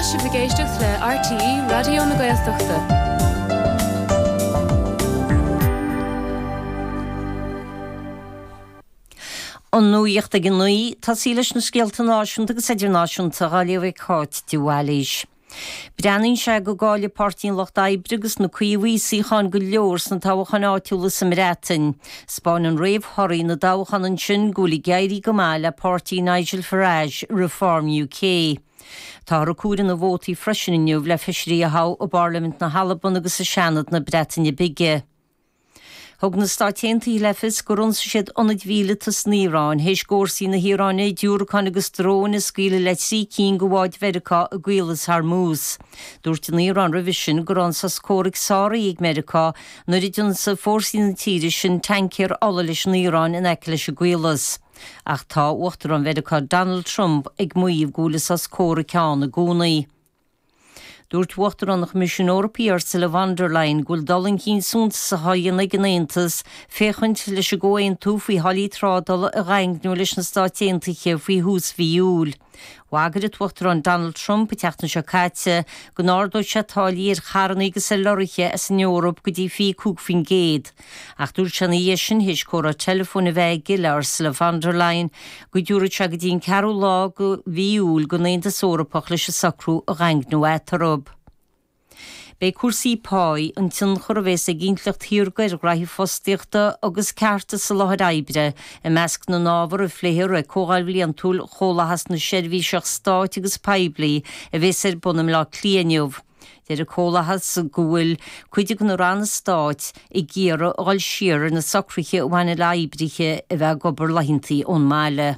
si bhgéisteach le RTE Radio na Gaeltachta. An nuíocht ag an nuí tá sílas na scialta náisiúnta agus idir náisiúnta gáilíomh cáit diúhalís. Breanann se go gáile pártíín Loch D'Oibre agus na cuiomhí chun go leor san táhachan áitiúla sa mrétain. Spáin an réomhthirí na dáhachan an sin gúla geirí go mála pártíí Nigel Farage Reform UK. Tá a cúra na bhótaí freisin inniuh le fisherí a há ó Parliament na Halabun agus a Seanad na Bretainne bige. Thug na stáitianta lefis go runsa siad ionad mhíle tas Níráin, héis górsaí na Híráine dúracán agus drón is scaoile le sí cín go bháid Merica a ghuilas thar mús. Dúirt an Níráin revision go ran sa scóric sáraí ag Merica nuair idir sa fórsaí na tíre sin tankir alla leis Níráin in eice leis a ghuilas. Ach tá uachtar an Merica Donald Trump ag muomh ghuilas sa scóricán na gúnaí. Dúirt uachtar an Comisiún Eorpaí Ursula von der Leyen gúil dalan cín súnta sa haigh na gnéantas féchaint leis a ggóin tú faoi halaí trádal a reingnú leis na stáitiantaithe faoi hús fiúil. Wagar uachtar an Donald Trump i teachtan seo caite go nárdó se tálaí ar charan agus a loriche as in Eorop go dtí fí cúg fin géad. Ach dúirt se na dhéisin hís córa telefóna bheith le Ursula von der Leyen go dúirt se go dtín cearú lá go fiúil go naontas Eorpach leis a sacrú a reingnú étarób. Bei cuasaí páí an tin chorvéis a gintlecht hiúrgair graithí fostíochta agus cearta sa Loch D'Oibre i measc na nábhar a phléir a cógáilbhí an túl chólahas na seirbhíseach stáit agus peibli a bheits ar bunam lá clíaniuh. Déir a cólahas a gúil chuidig na ranna stáit i ggéara áil siar na sacraiche óhaine L'Oibriche a bheith gobar lahintaí ón máile.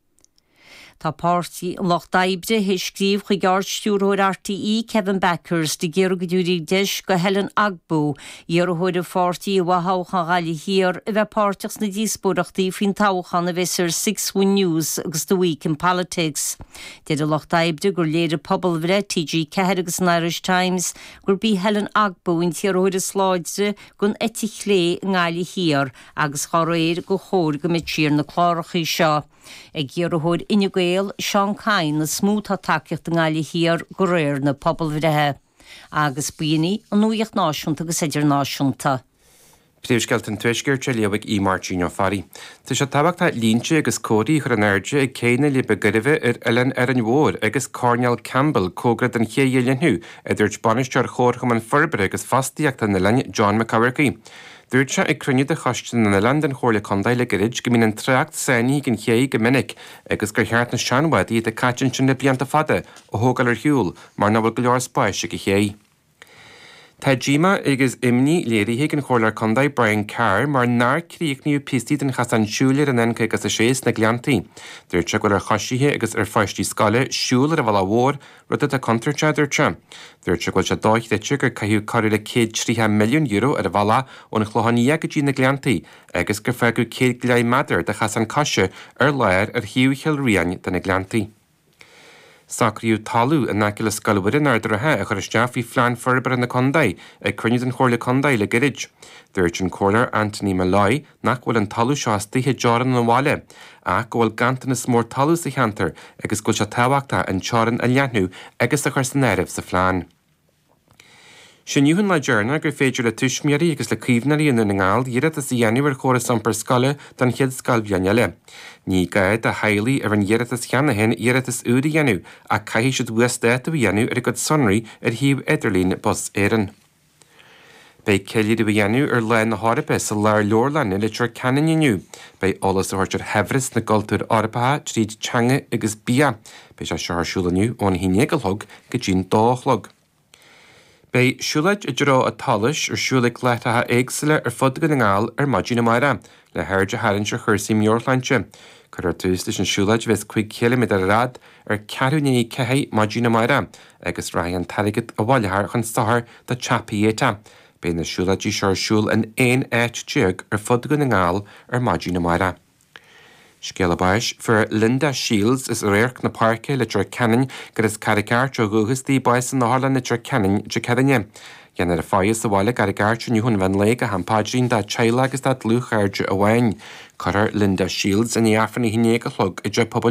Tá pártí Loch D'Oibre héis scríomh chu gearstúróir RTE Kevin Backers de géar go dúirí deis go Helen Agbo dhearthóir a pártí a bhthóchan gáile hir a bheith párteachs na díospóireachtaí faoin tábhachan a bheits 6 News agus The Week in Politics. Déad a Loch D'Oibre gur léir a pobl bhre TG Ceathair agus an Irish Times gur bí Helen Agbo in dhearthóir a sláidre gon etich lé ngáile hir agus choréir go chóir go mit siar na chlárachaí seo. Ag dhearthóir inigéal Sean Cain na smútha takeíocht an gáile hir go réir na pobl bhrethe. Agus buoine an nuíocht náisiúnta agus idir náisiúnta. Príomhsceilt an tuisgur tre leabhaigh í Martín Fari. Tá sé tabhachtá línte agus códaí chu an airde ag céine le beguribh ar Ellen ar an mhór agus Cornel Campbell cógrad an chéhéileanú a dúirt banisteir chóircham an forbre agus fastíoachta na lein John McCaverty. Dúirt se ag crunne de chostin na London chóirla condaile gorid go mín an treacht saoí gin chéí go minic agus gur cheart na seanhaidí de caitin sin na blianta fada ó thógáil ar hiúil mar nabhfuil go leor spáise go chéí. Tá Gíma agus imní léirithe an chóirlar condaid Brian Carr mar nar críocníú pistí den chasan siúlir an enca agus a séas na gliantaí. Dúirt se go ar choisithe agus ar feistí scala siúlar a bhil a mhór rud a contrateadúir se. Dúirt se goil se dóich deite gur caiú carú le 130 milliún euro ar a bhela óna chluhanní agadtí na gliantaí agus gur feicú 100 gleid madar de chasan cosise ar léir ar hiúcheil rian den na gliantaí. Sacríú talú a naciile scalúirin ar drathe a chur isteach hí phlean forbar na condaid ag crunne an chóirla condaid le gorid. Dúirt an chóilir Anthony Malloy nach bhfuil an talú seo tithe dearan na bháile, ach go bhfuil gantain is mór talú sa cheantar agus go se tábhachta an tearan a leathnú agus a chur san éiribh sa phlean. Sinniuhann le dearna gur féidir le tuismiarí agus le cíomhnaí in na ngáil díad is dhéanamh chóras sampar scala don chiad scalbheanile. Ní gaiad a hailí ar an dhéad is cheannahin dhéad is úda dhéanú a caihí siad buastéit a dhéanú ar a go sonraí ar híomh idirlín bos éan. Bei ceiliad a dhéanú ar lein na hárape sa leir leorlainna le tuair canan inniu, bei olas a thuirtear hefris na goltúir árapacha tríd teanga agus bia, bei se searsúlaniu ón hínéigealthug go dtín dóchlog. Bei siúlaid i ddró a talis ar siúlaigh leithatha éagsile ar fud go na ngáil ar maidí na maire, le hairde harann se chuirsaí meorlainte. Chur ar tús leis an siúlaid bheits 5 kilometr rad ar 4 cehé maidí na maire, agus raigh an tarigad a bhailethar chun stathar de chapaíta. Bei na siúlaidí searsúil an 1 éit teag ar fud go na ngáil ar maidí na maire. Scéalabáis for Linda Shields is réirc na parke le tuair ceann gur is caricart o gúgastí báis an nála na tuair ceann de ceanne. Dhéannar a fáias a bháile caricart nniuhann bhain le a hampáidrín dá teile agus dá lúchairde a bhain. Chuir Linda Shields in í afran i hínéige chlog i d pobl